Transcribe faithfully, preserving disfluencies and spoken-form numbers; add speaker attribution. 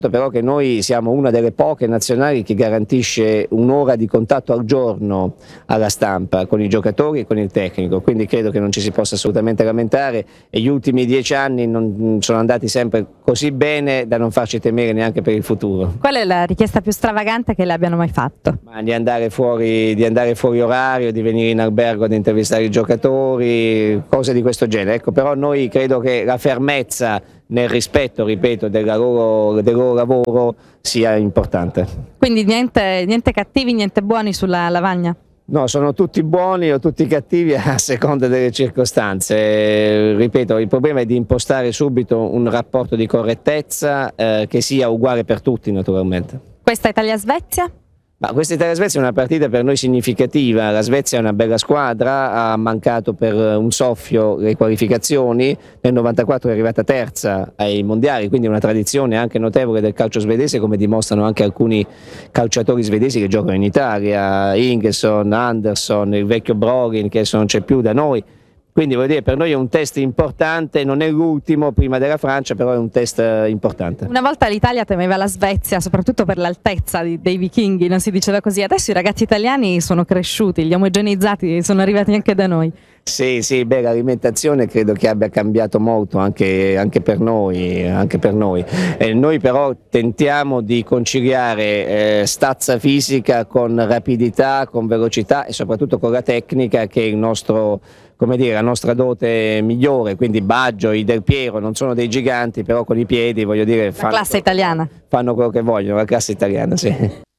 Speaker 1: Però che noi siamo una delle poche nazionali che garantisce un'ora di contatto al giorno alla stampa con i giocatori e con il tecnico, quindi credo che non ci si possa assolutamente lamentare e gli ultimi dieci anni non sono andati sempre così bene da non farci temere neanche per il futuro.
Speaker 2: Qual è la richiesta più stravagante che le abbiano mai fatto?
Speaker 1: Ma di andare fuori, di andare fuori orario, di venire in albergo ad intervistare i giocatori, cose di questo genere. Ecco, però noi credo che la fermezza nel rispetto, ripeto, della loro, del loro lavoro sia importante.
Speaker 2: Quindi niente, niente cattivi, niente buoni sulla lavagna?
Speaker 1: No, sono tutti buoni o tutti cattivi a seconda delle circostanze. Ripeto, il problema è di impostare subito un rapporto di correttezza eh, che sia uguale per tutti naturalmente.
Speaker 2: Questa Italia-Svezia?
Speaker 1: Ma questa Italia-Svezia è una partita per noi significativa, la Svezia è una bella squadra, ha mancato per un soffio le qualificazioni, nel novantaquattro è arrivata terza ai mondiali, quindi una tradizione anche notevole del calcio svedese, come dimostrano anche alcuni calciatori svedesi che giocano in Italia, Ingesson, Andersson, il vecchio Brogin che adesso non c'è più da noi. Quindi voglio dire, per noi è un test importante, non è l'ultimo prima della Francia, però è un test importante.
Speaker 2: Una volta l'Italia temeva la Svezia, soprattutto per l'altezza dei vichinghi, non si diceva così. Adesso i ragazzi italiani sono cresciuti, li omogenizzati, sono arrivati anche da noi.
Speaker 1: Sì, sì, beh, l'alimentazione credo che abbia cambiato molto anche, anche per noi, anche per noi. Eh, noi però tentiamo di conciliare eh, stazza fisica con rapidità, con velocità e soprattutto con la tecnica che è il nostro, come dire, la nostra dote migliore, quindi Baggio, i Del Piero non sono dei giganti, però con i piedi, voglio dire,
Speaker 2: La
Speaker 1: fanno,
Speaker 2: classe italiana.
Speaker 1: fanno quello che vogliono, la classe italiana, sì.